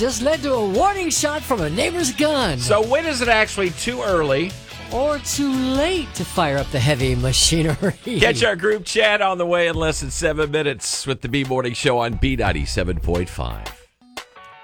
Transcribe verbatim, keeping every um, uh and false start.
just led to a warning shot from a neighbor's gun. So when is it actually too early? Or too late to fire up the heavy machinery? Catch our group chat on the way in less than seven minutes with the B Morning Show on B ninety-seven point five.